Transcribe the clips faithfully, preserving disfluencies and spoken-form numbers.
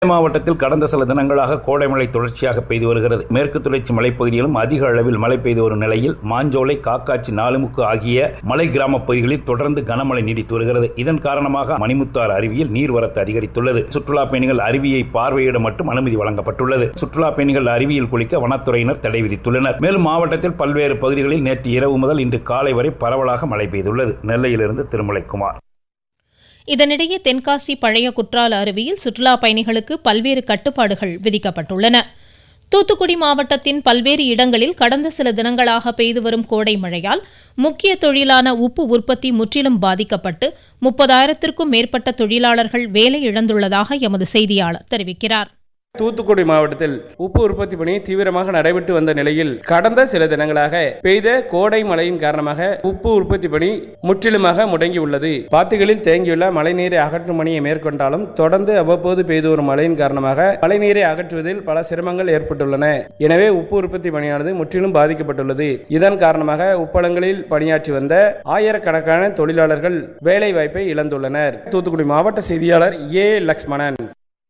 மாவட்டத்தில் கடந்த சில தினங்களாக கோடை மழை தொடர்ச்சியாக பெய்து வருகிறது. மேற்கு தொடர்ச்சி மலைப்பகுதியிலும் அதிக அளவில் மழை பெய்து வரும் நிலையில் மாஞ்சோலை, காக்காட்சி, நாலுமுக்கு ஆகிய மலை கிராம பகுதிகளில் தொடர்ந்து கனமழை நீடித்து வருகிறது. இதன் காரணமாக மணிமுத்தாறு அருவியில் நீர்வரத்து அதிகரித்துள்ளது. சுற்றுலா பயணிகள் அருவியை பார்வையிட மட்டும் அனுமதி வழங்கப்பட்டுள்ளது. சுற்றுலா பயணிகள் அருவியில் குளிக்க வனத்துறையினர் தடை விதித்துள்ளனர். மேலும் மாவட்டத்தில் பல்வேறு பகுதிகளில் நேற்று இரவு முதல் இன்று காலை வரை பரவலாக மழை பெய்துள்ளது. நெல்லையிலிருந்து திருமலைக்குமார். இதனிடையே தென்காசி பழைய குற்றால அருவியில் சுற்றுலா பயணிகளுக்கு பல்வேறு கட்டுப்பாடுகள் விதிக்கப்பட்டுள்ளன. தூத்துக்குடி மாவட்டத்தின் பல்வேறு இடங்களில் கடந்த சில தினங்களாக பெய்து வரும் கோடை மழையால் முக்கிய தொழிலான உப்பு உற்பத்தி முற்றிலும் பாதிக்கப்பட்டு முப்பதாயிரத்திற்கும் மேற்பட்ட தொழிலாளர்கள் வேலை இழந்துள்ளதாக எமது செய்தியாளர் தெரிவிக்கிறார். தூத்துக்குடி மாவட்டத்தில் உப்பு உற்பத்தி பணி தீவிரமாக நடைபெற்று வந்த நிலையில் கடந்த சில தினங்களாக பெய்த கோடை மழையின் காரணமாக உப்பு உற்பத்தி பணி முற்றிலுமாக முடங்கியுள்ளது. பாத்திகளில் தேங்கியுள்ள மழைநீரை அகற்றும் பணியை மேற்கொண்டாலும் தொடர்ந்து அவ்வப்போது பெய்து வரும் மழையின் காரணமாக மழைநீரை அகற்றுவதில் பல சிரமங்கள் ஏற்பட்டுள்ளன. எனவே உப்பு உற்பத்தி பணியானது முற்றிலும் பாதிக்கப்பட்டுள்ளது. இதன் காரணமாக உப்பளங்களில் பணியாற்றி வந்த ஆயிரக்கணக்கான தொழிலாளர்கள் வேலை வாய்ப்பை இழந்துள்ளனர். தூத்துக்குடி மாவட்ட செய்தியாளர் ஏ லக்ஷ்மணன்.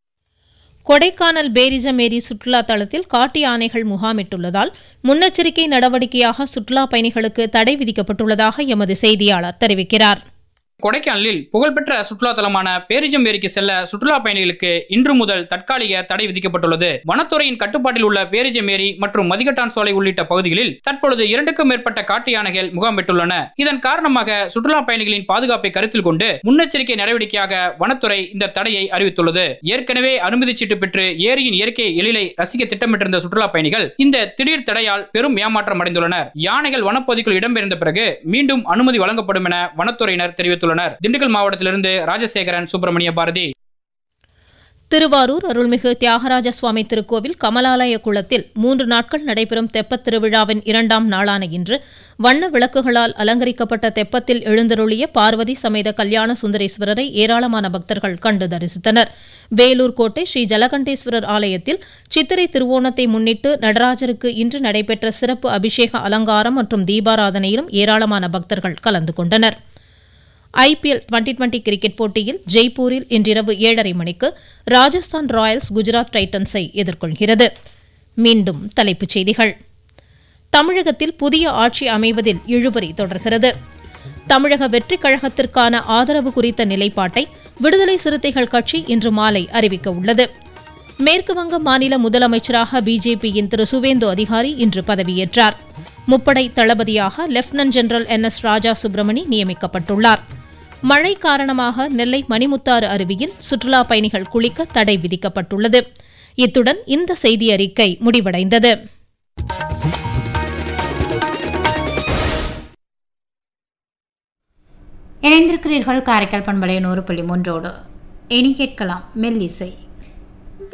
கொடைக்கானல் பேரிஜம் ஏரி சுற்றுலா தளத்தில் காட்டு யானைகள் முகாமிட்டுள்ளதால் முன்னெச்சரிக்கை நடவடிக்கையாக சுற்றுலா பயணிகளுக்கு தடை விதிக்கப்பட்டுள்ளதாக எமது செய்தியாளர் தெரிவிக்கிறார். கொடைக்கானலில் புகழ்பெற்ற சுற்றுலா தலமான பேரிஜம் ஏரிக்கு செல்ல சுற்றுலா பயணிகளுக்கு இன்று முதல் தற்காலிக தடை விதிக்கப்பட்டுள்ளது. வனத்துறையின் கட்டுப்பாட்டில் உள்ள பேரிஜம் ஏரி மற்றும் மதிகட்டான் சோலை உள்ளிட்ட பகுதிகளில் தற்பொழுது இரண்டுக்கும் மேற்பட்ட காட்டு யானைகள் முகாமிட்டுள்ளன. இதன் காரணமாக சுற்றுலா பயணிகளின் பாதுகாப்பை கருத்தில் கொண்டு முன்னெச்சரிக்கை நடவடிக்கையாக வனத்துறை இந்த தடையை அறிவித்துள்ளது. ஏற்கனவே அனுமதி சீட்டு பெற்று ஏரியின் இயற்கை எழிலை ரசிக்க திட்டமிட்டிருந்த சுற்றுலா பயணிகள் இந்த திடீர் தடையால் பெரும் ஏமாற்றம் அடைந்துள்ளனர். யானைகள் வனப்பகுதிக்குள் இடம்பெயர்ந்த பிறகு மீண்டும் அனுமதி வழங்கப்படும் என வனத்துறையினர் தெரிவித்துள்ளனர். திண்டுக்கல் மாவட்டத்திலிருந்து ராஜசேகரன், சுப்பிரமணிய பாரதி. திருவாரூர் அருள்மிகு தியாகராஜ சுவாமி திருக்கோவில் கமலாலய குளத்தில் மூன்று நாட்கள் நடைபெறும் தெப்பத் திருவிழாவின் இரண்டாம் நாளான இன்று வண்ண விளக்குகளால் அலங்கரிக்கப்பட்ட தெப்பத்தில் எழுந்தருளிய பார்வதி சமேத கல்யாண சுந்தரேஸ்வரரை ஏராளமான பக்தர்கள் கண்டு தரிசித்தனர். வேலூர் கோட்டை ஸ்ரீ ஜலகண்டேஸ்வரர் ஆலயத்தில் சித்திரை திருவோணத்தை முன்னிட்டு நடராஜருக்கு இன்று நடைபெற்ற சிறப்பு அபிஷேக அலங்காரம் மற்றும் தீபாராதனையிலும் ஏராளமான பக்தர்கள் கலந்து கொண்டனர். ஐபிஎல் டுவெண்டி டுவெண்டி கிரிக்கெட் போட்டியில் ஜெய்ப்பூரில் இன்றிரவு ஏழரை மணிக்கு ராஜஸ்தான் ராயல்ஸ் குஜராத் டைட்டன்ஸை எதிர்கொள்கிறது. மீண்டும் தலைப்புச் செய்திகள். தமிழகத்தில் புதிய ஆட்சி அமைவதில் இழுபறி தொடர்கிறது. தமிழக வெற்றிக் கழகத்திற்கான ஆதரவு குறித்த நிலைப்பாட்டை விடுதலை சிறுத்தைகள் கட்சி இன்று மாலை அறிவிக்க உள்ளது. மேற்குவங்க மாநில முதலமைச்சராக பிஜேபியின் திரு சுவேந்து அதிகாரி இன்று பதவியேற்றார். முப்படை தளபதியாக லெப்டினன்ட் ஜெனரல் என் எஸ் ராஜா சுப்பிரமணி நியமிக்கப்பட்டுள்ளார். மழை காரணமாக நெல்லை மணிமுத்தாறு அருவியில் சுற்றுலா பயணிகள் குளிக்க தடை விதிக்கப்பட்டுள்ளது. இத்துடன் இந்த செய்தி அறிக்கை முடிவடைந்தது. இணைந்திருக்கிறீர்கள் காரைக்கால் பண்பலை நூறு புள்ளி மூன்றோடு. இனி கேட்கலாம் மெல்லிசை.